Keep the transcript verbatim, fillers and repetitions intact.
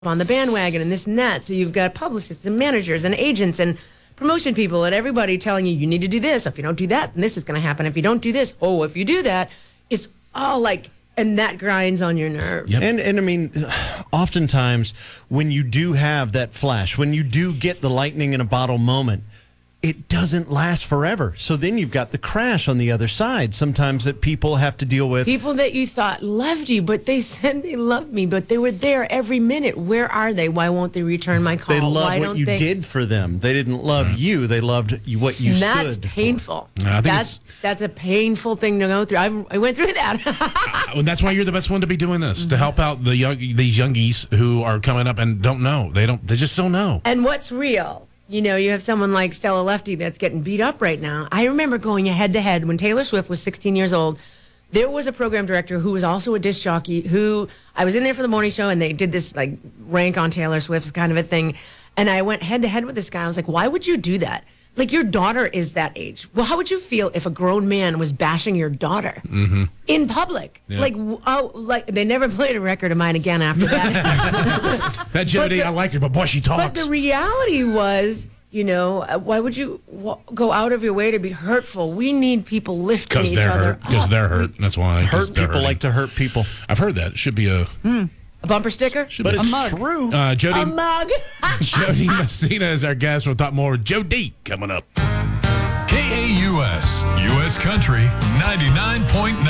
on the bandwagon and this and that. So you've got publicists and managers and agents and promotion people and everybody telling you, you need to do this. If you don't do that, then this is going to happen. If you don't do this, oh, if you do that, it's all like, and that grinds on your nerves. Yep. And, and I mean, oftentimes when you do have that flash, when you do get the lightning in a bottle moment, it doesn't last forever. So then you've got the crash on the other side. Sometimes that people have to deal with. People that you thought loved you, but they said they loved me, but they were there every minute. Where are they? Why won't they return my call? They love Why what don't you they? did for them. They didn't love right. you. They loved you, what you and that's stood painful. for. I think that's that's a painful thing to go through. I, I went through that. uh, and that's why you're the best one to be doing this, mm-hmm. to help out the young these youngies who are coming up and don't know. They don't. They just don't know. And what's real? You know, you have someone like Stella Lefty that's getting beat up right now. I remember going head to head when Taylor Swift was sixteen years old. There was a program director who was also a disc jockey who I was in there for the morning show and they did this like rank on Taylor Swift's kind of a thing. And I went head to head with this guy. I was like, why would you do that? Like, your daughter is that age. Well, how would you feel if a grown man was bashing your daughter mm-hmm. in public? Yeah. Like, oh, like they never played a record of mine again after that. That Jody, I like her, but boy, she talks. But the reality was, you know, why would you w- go out of your way to be hurtful? We need people lifting each other up. Because they're hurt. That's why. Hurt people like to hurt people. I've heard that. It should be a... Mm. A bumper sticker? Should but be. it's a mug. true. Uh, Jody, a mug. Jody Messina is our guest. We'll talk more with Joe D coming up. K A U S, U S Country, ninety-nine point nine.